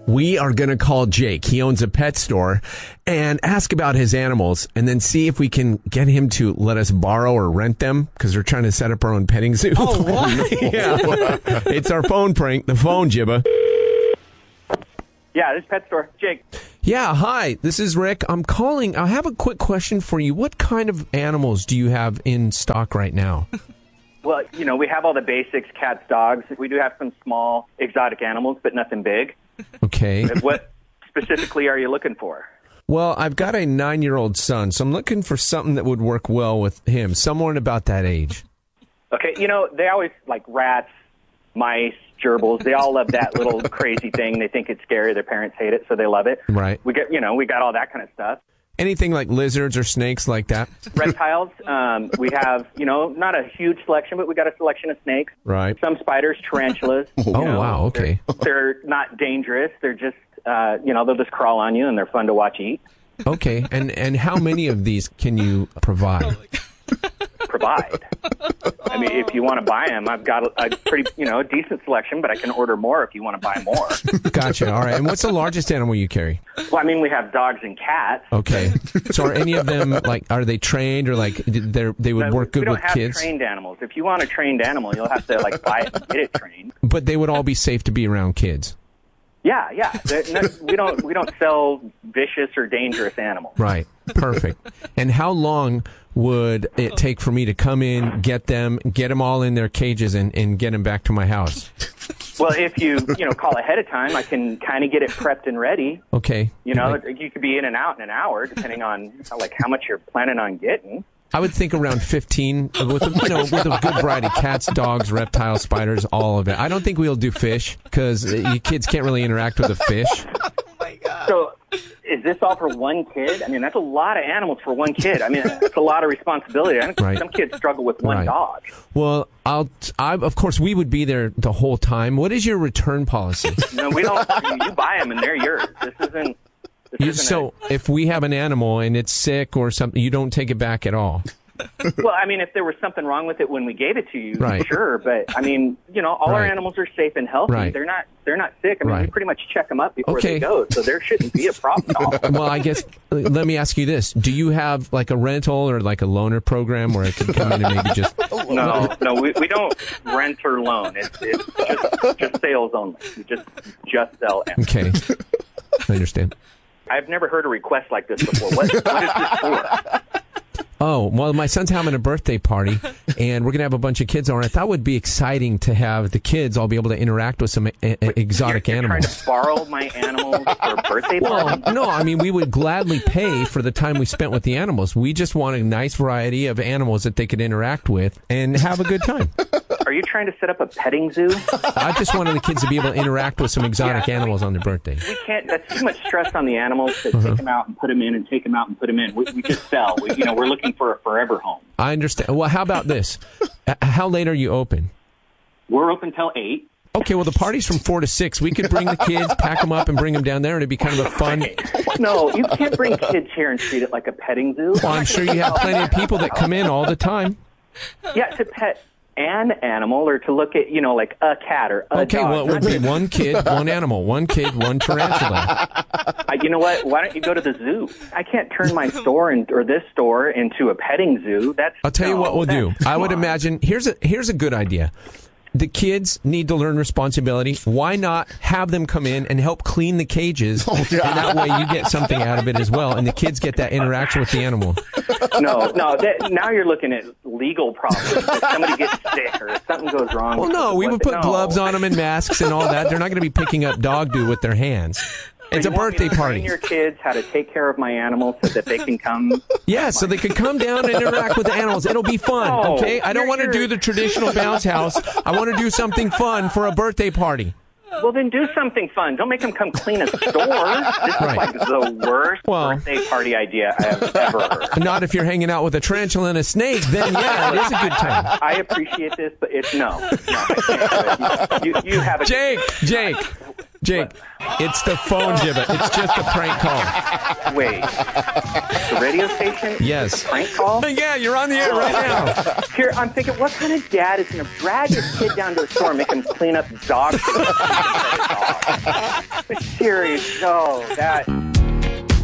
We are going to call Jake. He owns a pet store and ask about his animals and then see if we can get him to let us borrow or rent them because we're trying to set up our own petting zoo. Oh, what? Yeah. It's our phone prank, the phone Jibba. Yeah, this is pet store. Jake. Yeah, hi. This is Rick. I'm calling. I have a quick question for you. What kind of animals do you have in stock right now? Well, you know, we have all the basics, cats, dogs. We do have some small exotic animals, but nothing big. Okay. What specifically are you looking for? Well, I've got a 9-year-old son, so I'm looking for something that would work well with him, someone about that age. Okay, you know, they always like rats, mice, gerbils. They all love that little crazy thing. They think it's scary. Their parents hate it, so they love it. Right. We got all that kind of stuff. Anything like lizards or snakes like that? Reptiles, we have, not a huge selection, but we got a selection of snakes. Right. Some spiders, tarantulas. Wow, okay. They're not dangerous. They're just, they'll just crawl on you, and they're fun to watch eat. Okay, and how many of these can you provide? Provide. I mean, if you want to buy them, I've got a pretty, decent selection, but I can order more if you want to buy more. Gotcha. All right. And what's the largest animal you carry? Well, I mean, we have dogs and cats. Okay. So are any of them, are they trained or they would work good with kids? We don't have trained animals. If you want a trained animal, you'll have to buy it and get it trained. But they would all be safe to be around kids. Yeah. We don't sell vicious or dangerous animals. Right. Perfect. And how long would it take for me to come in, get them all in their cages and get them back to my house? Well, if you call ahead of time, I can kind of get it prepped and ready. Okay. You could be in and out in an hour, depending on how much you're planning on getting. I would think around 15 with a good variety: cats, dogs, reptiles, spiders, all of it. I don't think we'll do fish because you kids can't really interact with a fish. Oh my God. So, is this all for one kid? I mean, that's a lot of animals for one kid. I mean, that's a lot of responsibility. I think Right. Some kids struggle with one dog. Well, of course, we would be there the whole time. What is your return policy? No, we don't. You buy them and they're yours. This isn't. If we have an animal and it's sick or something, you don't take it back at all. Well, I mean, if there was something wrong with it when we gave it to you, Right. sure. But I mean, all our animals are safe and healthy. Right. They're not sick. I mean, we Right. pretty much check them up before Okay. they go, so there shouldn't be a problem at all. Well, I guess, let me ask you this. Do you have a rental or a loaner program where it can come in and maybe just... No, we don't rent or loan. It's just sales only. We just sell animals. Okay. I understand. I've never heard a request like this before. What is this for? Oh, well, my son's having a birthday party, and we're going to have a bunch of kids over. I thought it would be exciting to have the kids all be able to interact with some exotic You're animals. trying to borrow my animals for a birthday Well, party? no, I mean, we would gladly pay for the time we spent with the animals. We just want a nice variety of animals that they could interact with and have a good time. Are you trying to set up a petting zoo? I just wanted the kids to be able to interact with some exotic animals on their birthday. We can't. That's too much stress on the animals to take them out and put them in and take them out and put them in. We just sell. We're looking for a forever home. I understand. Well, how about this? How late are you open? We're open till 8. Okay, well, the party's from 4 to 6. We could bring the kids, pack them up, and bring them down there, and it'd be kind of a fun... No, you can't bring kids here and treat it like a petting zoo. Well, I'm sure you have plenty of people that come in all the time. Yeah, to pet an animal or to look at, like a cat or a Okay, dog. well, it would be one kid, one animal. One kid, one tarantula. You know what? Why don't you go to the zoo? I can't turn my store or this store into a petting zoo. I'll tell you what we'll do. I would imagine, here's a good idea. The kids need to learn responsibility. Why not have them come in and help clean the cages? And that way you get something out of it as well, and the kids get that interaction with the animal. No. Now you're looking at legal problems. If somebody gets sick or if something goes wrong. Well, no, we would put gloves on them and masks and all that. They're not going to be picking up dog doo with their hands. It's a birthday party. Train your kids how to take care of my animals so that they can come. Yeah, so they can come down and interact with the animals. It'll be fun, okay? I don't want to do the traditional bounce house. I want to do something fun for a birthday party. Well, then do something fun. Don't make them come clean a store. This is like the worst birthday party idea I have ever heard. Not if you're hanging out with a tarantula and a snake. Then, yeah, it is a good time. I appreciate this, but no, I can't do it. You have a Jake, it's the phone, Jibba. It's just a prank call. Wait, the radio station? Yes. Prank call? Yeah, you're on the air right now. Here, I'm thinking, what kind of dad is going to drag his kid down to the store and make him clean up dog food? Serious. No, that.